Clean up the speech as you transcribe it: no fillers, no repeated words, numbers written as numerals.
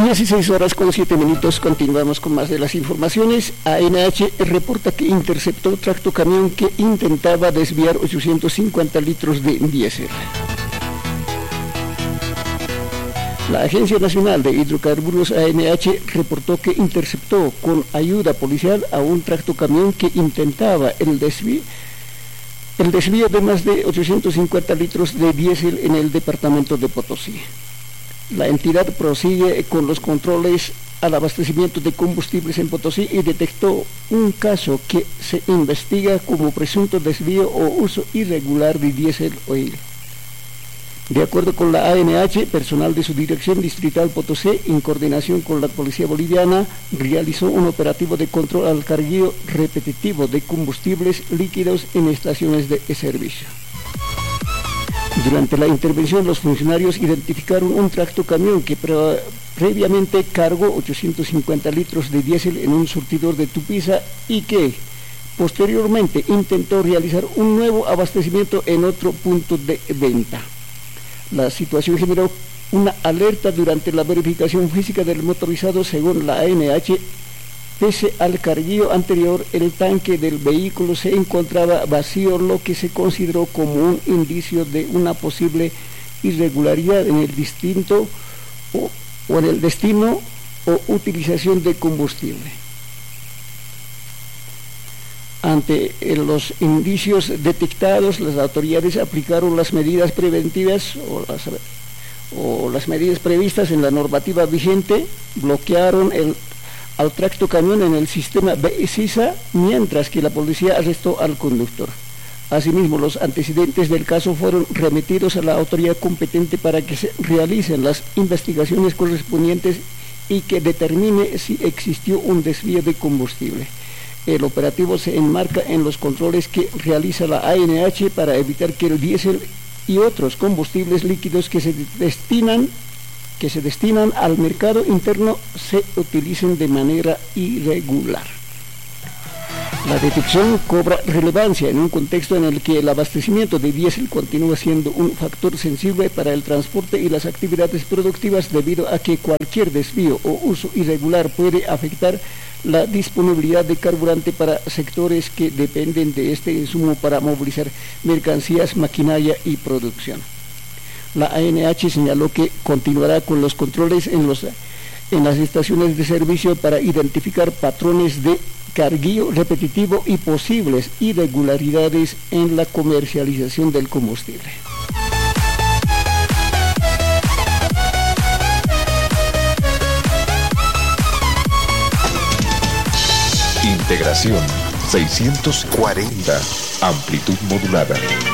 16:07. Continuamos con más de las informaciones. ANH reporta que interceptó tractocamión que intentaba desviar 850 litros de diésel. La Agencia Nacional de Hidrocarburos ANH reportó que interceptó con ayuda policial a un tractocamión que intentaba el desvío de más de 850 litros de diésel en el departamento de Potosí. La entidad prosigue con los controles al abastecimiento de combustibles en Potosí y detectó un caso que se investiga como presunto desvío o uso irregular de diésel oil. De acuerdo con la ANH, personal de su Dirección Distrital Potosí, en coordinación con la Policía Boliviana, realizó un operativo de control al cargueo repetitivo de combustibles líquidos en estaciones de servicio. Durante la intervención, los funcionarios identificaron un tractocamión que previamente cargó 850 litros de diésel en un surtidor de Tupiza y que posteriormente intentó realizar un nuevo abastecimiento en otro punto de venta. La situación generó una alerta durante la verificación física del motorizado. Según la ANH, pese al cargueo anterior, el tanque del vehículo se encontraba vacío, lo que se consideró como un indicio de una posible irregularidad en el destino o utilización de combustible. Ante los indicios detectados, las autoridades aplicaron las medidas preventivas o las medidas previstas en la normativa vigente, bloquearon al tractocamión en el sistema BSISA, mientras que la policía arrestó al conductor. Asimismo, los antecedentes del caso fueron remitidos a la autoridad competente para que se realicen las investigaciones correspondientes y que determine si existió un desvío de combustible. El operativo se enmarca en los controles que realiza la ANH para evitar que el diésel y otros combustibles líquidos que se destinan al mercado interno se utilicen de manera irregular. La detección cobra relevancia en un contexto en el que el abastecimiento de diésel continúa siendo un factor sensible para el transporte y las actividades productivas, debido a que cualquier desvío o uso irregular puede afectar la disponibilidad de carburante para sectores que dependen de este insumo para movilizar mercancías, maquinaria y producción. La ANH señaló que continuará con los controles en las estaciones de servicio para identificar patrones de cargueo repetitivo y posibles irregularidades en la comercialización del combustible. Integración 640, amplitud modulada.